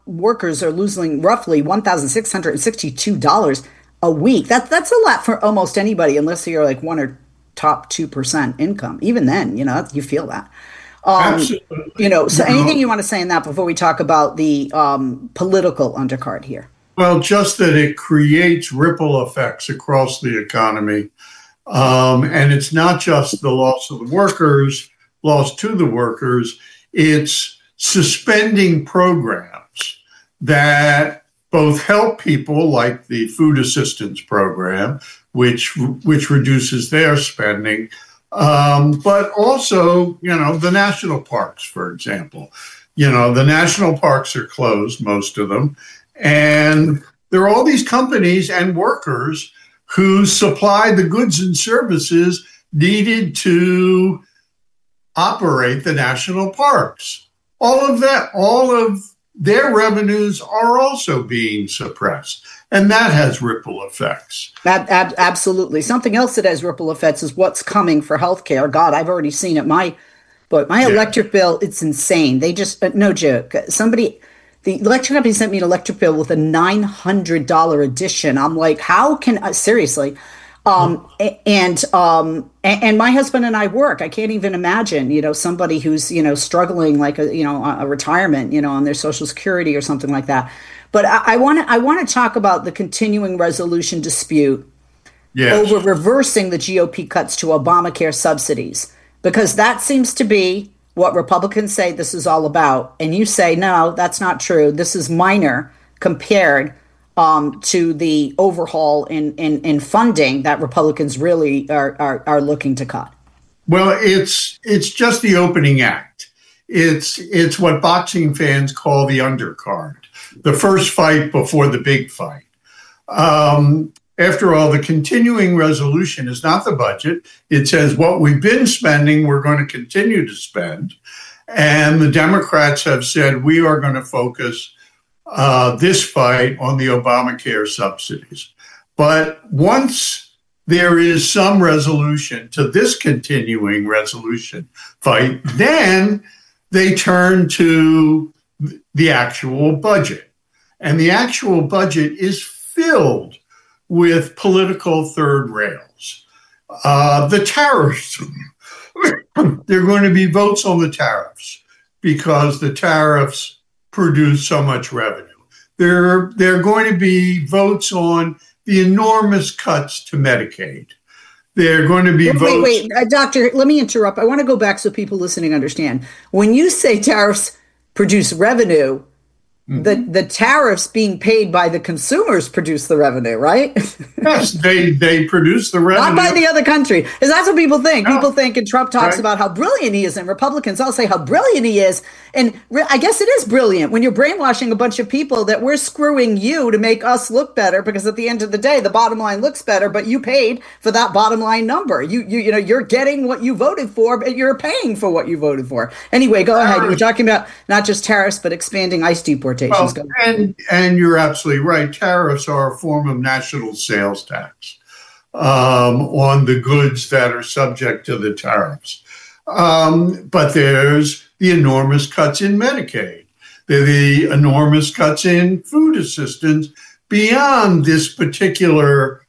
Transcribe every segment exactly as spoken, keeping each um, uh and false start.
workers are losing roughly one thousand six hundred sixty-two dollars a week. That, that's a lot for almost anybody, unless you're like one or top two percent income. Even then, you know, you feel that. Um, you Absolutely. know, so You anything know, you want to say in that before we talk about the um, political undercard here? well, just that it creates ripple effects across the economy. Um, and it's not just the loss of the workers, loss to the workers, it's suspending programs that both help people like the food assistance program, which which reduces their spending, um, but also, you know, the national parks, for example. You know, the national parks are closed, most of them, and there are all these companies and workers who supply the goods and services needed to operate the national parks. All of that, all of their revenues are also being suppressed. And that has ripple effects. Ab- ab- absolutely. Something else that has ripple effects is what's coming for healthcare. God, I've already seen it. My, but my Yeah. electric bill, it's insane. They just, uh, no joke. Somebody, the electric company sent me an electric bill with a nine hundred dollars addition. I'm like, how can I, seriously? Um, and, um, and, and my husband and I work. I can't even imagine, you know, somebody who's, you know, struggling like a, you know, a retirement, you know, on their social security or something like that. But I want to, I want to talk about the continuing resolution dispute over Yes. reversing the G O P cuts to Obamacare subsidies, because that seems to be what Republicans say this is all about. And you say, no, that's not true. This is minor compared um, to the overhaul in, in, in funding that Republicans really are, are, are looking to cut. Well, it's it's just the opening act. It's it's what boxing fans call the undercard, the first fight before the big fight. Um, after all, the continuing resolution is not the budget. It says what we've been spending, we're going to continue to spend. And the Democrats have said we are going to focus uh, this fight on the Obamacare subsidies. But once there is some resolution to this continuing resolution fight, then they turn to the actual budget. And the actual budget is filled with political third rails. Uh, the tariffs, there are going to be votes on the tariffs because the tariffs produce so much revenue. There, there are going to be votes on the enormous cuts to Medicaid. There are going to be Wait, votes. wait, wait. Uh, doctor, let me interrupt. I want to go back so people listening understand. When you say tariffs produce revenue, the, the tariffs being paid by the consumers produce the revenue, right? Yes, they they produce the revenue. Not by the other country. Because that's what people think. No. People think, and Trump talks Right. about how brilliant he is, and Republicans all say how brilliant he is. And re- I guess it is brilliant when you're brainwashing a bunch of people that we're screwing you to make us look better, because at the end of the day, the bottom line looks better, but you paid for that bottom line number. You you you know, you're getting what you voted for, but you're paying for what you voted for. Anyway, go ahead. You were talking about not just tariffs, but expanding ICE deportations. Well, Go. and and you're absolutely right. Tariffs are a form of national sales tax um, on the goods that are subject to the tariffs. Um, but there's the enormous cuts in Medicaid. There are the enormous cuts in food assistance beyond this particular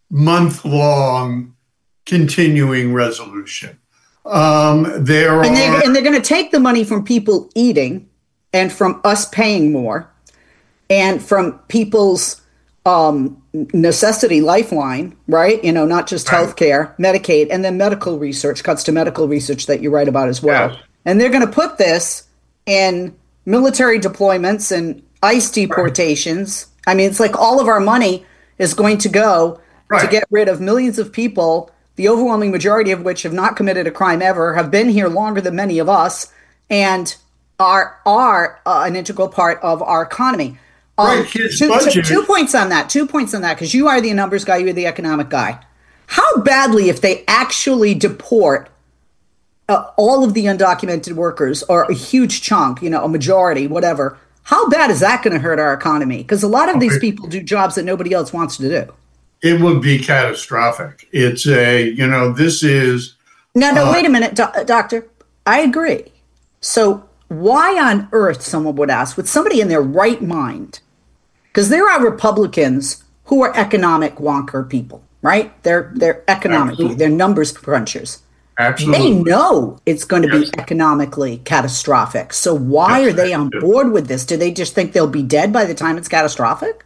month-long continuing resolution. Um, there And are they're, and they're going to take the money from people eating and from us paying more and from people's um, necessity lifeline, right? You know, not just Right. healthcare, Medicaid, and then medical research, cuts to medical research that you write about as well. Yes. And they're going to put this in military deployments and ICE deportations. I mean, it's like all of our money is going to go to Right. get rid of millions of people, the overwhelming majority of which have not committed a crime ever, have been here longer than many of us, and are are uh, an integral part of our economy. Um, Right, his two, two, budget- two points on that. Two points on that, because you are the numbers guy, you're the economic guy. How badly, if they actually deport uh, all of the undocumented workers, or a huge chunk, you know, a majority, whatever, how bad is that going to hurt our economy? Because a lot of these Okay. people do jobs that nobody else wants to do. It would be catastrophic. It's a, you know, this is No, no, Uh, wait a minute, do- doctor. I agree. So why on earth, someone would ask, with somebody in their right mind, because there are Republicans who are economic wonker people, right? They're they're economic Absolutely. people, they're numbers crunchers. Absolutely. They know it's going to Yes. be economically catastrophic. So why Yes, are they on they do. board with this? Do they just think they'll be dead by the time it's catastrophic?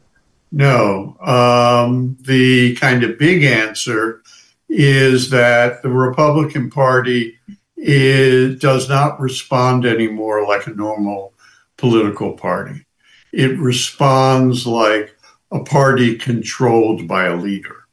No. Um, the kind of big answer is that the Republican Party is, does not respond anymore like a normal political party. It responds like a party controlled by a leader.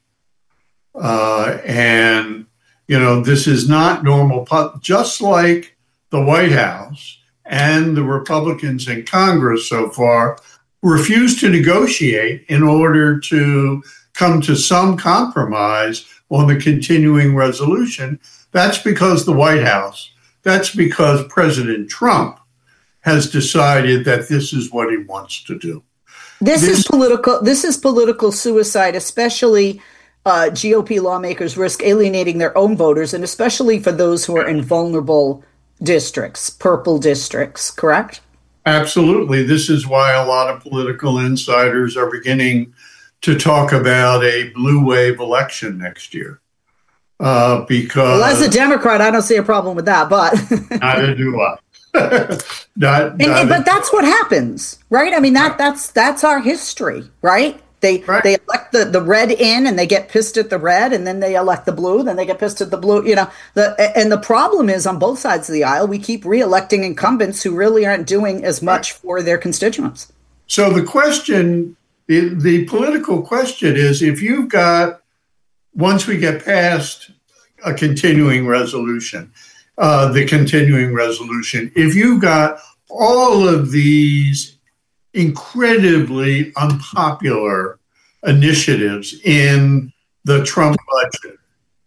Uh, and, you know, this is not normal, just like the White House and the Republicans in Congress so far refused to negotiate in order to come to some compromise on the continuing resolution. That's because the White House, that's because President Trump has decided that this is what he wants to do. This, This- is political. This is political suicide, especially uh, G O P lawmakers risk alienating their own voters, and especially for those who are in vulnerable districts, purple districts. Correct? Absolutely. This is why a lot of political insiders are beginning to talk about a blue wave election next year. Uh, because Well, as a Democrat, I don't see a problem with that, but neither do I. not, and, neither- but that's what happens, right? I mean that that's that's our history, right? They Right. they elect the, the red in and they get pissed at the red, and then they elect the blue, then they get pissed at the blue. You know, the and the problem is on both sides of the aisle, we keep re-electing incumbents who really aren't doing as much for their constituents. So the question, the, the political question is, if you've got, once we get past a continuing resolution, uh, the continuing resolution, if you've got all of these incredibly unpopular initiatives in the Trump budget,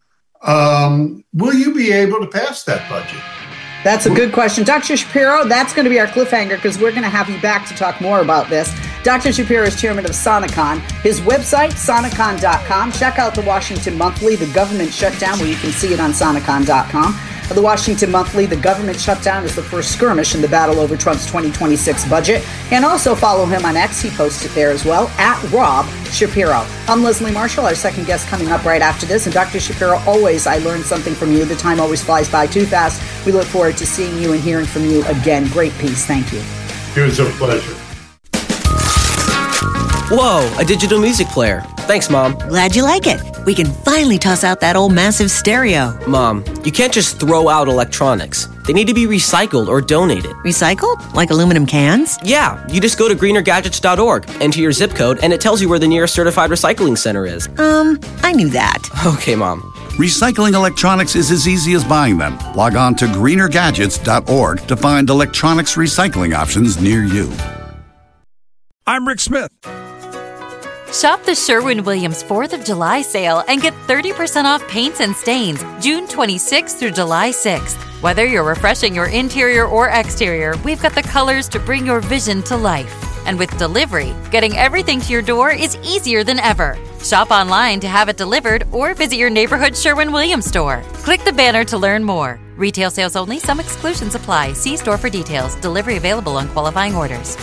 um, will you be able to pass that budget? That's a good question. Doctor Shapiro, that's going to be our cliffhanger because we're going to have you back to talk more about this. Doctor Shapiro is chairman of Sonicon. His website, sonicon dot com. Check out the Washington Monthly, the government shutdown, where you can see it on sonicon dot com. The Washington Monthly, the government shutdown is the first skirmish in the battle over Trump's twenty twenty-six budget. And also follow him on X. He posts it there as well, at Rob Shapiro. I'm Leslie Marshall, our second guest coming up right after this. And Doctor Shapiro, always, I learned something from you. The time always flies by too fast. We look forward to seeing you and hearing from you again. Great piece. Thank you. It was a pleasure. Whoa, a digital music player. Thanks, Mom. Glad you like it. We can finally toss out that old massive stereo. Mom, you can't just throw out electronics. They need to be recycled or donated. Recycled? Like aluminum cans? Yeah, you just go to greener gadgets dot org, enter your zip code, and it tells you where the nearest certified recycling center is. Um, I knew that. Okay, Mom. Recycling electronics is as easy as buying them. Log on to greener gadgets dot org to find electronics recycling options near you. I'm Rick Smith. Shop the Sherwin-Williams fourth of July sale and get thirty percent off paints and stains June twenty-sixth through July sixth. Whether you're refreshing your interior or exterior, we've got the colors to bring your vision to life. And with delivery, getting everything to your door is easier than ever. Shop online to have it delivered or visit your neighborhood Sherwin-Williams store. Click the banner to learn more. Retail sales only. Some exclusions apply. See store for details. Delivery available on qualifying orders.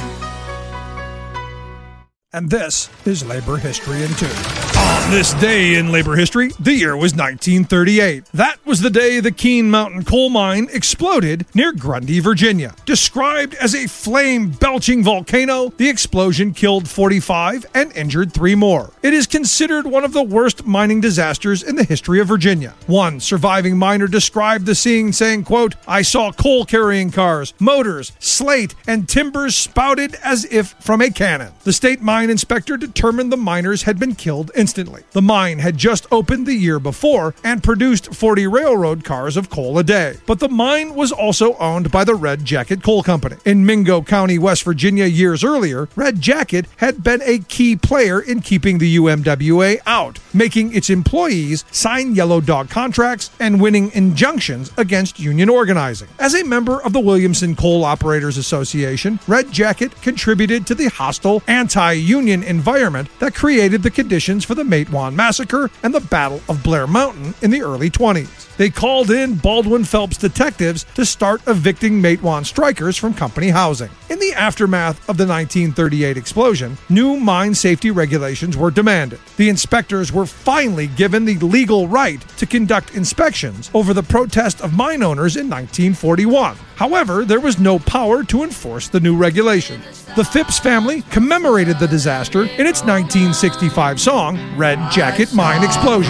And this is Labor History in Two. On this day in labor history, the year was nineteen thirty-eight. That was the day the Keene Mountain coal mine exploded near Grundy, Virginia. Described as a flame-belching volcano, the explosion killed forty-five and injured three more. It is considered one of the worst mining disasters in the history of Virginia. One surviving miner described the scene saying, quote, "I saw coal-carrying cars, motors, slate, and timbers spouted as if from a cannon." The state mine inspector determined the miners had been killed instantly. The mine had just opened the year before and produced forty railroad cars of coal a day. But the mine was also owned by the Red Jacket Coal Company. In Mingo County, West Virginia, years earlier, Red Jacket had been a key player in keeping the U M W A out, making its employees sign yellow dog contracts and winning injunctions against union organizing. As a member of the Williamson Coal Operators Association, Red Jacket contributed to the hostile anti-union environment that created the conditions for the Matewan Massacre and the Battle of Blair Mountain in the early twenties. They called in Baldwin Phelps detectives to start evicting Matewan strikers from company housing. In the aftermath of the nineteen thirty-eight explosion, new mine safety regulations were demanded. The inspectors were finally given the legal right to conduct inspections over the protest of mine owners in nineteen forty-one. However, there was no power to enforce the new regulations. The Phipps family commemorated the disaster in its nineteen sixty-five song, Red Jacket Mine Explosion.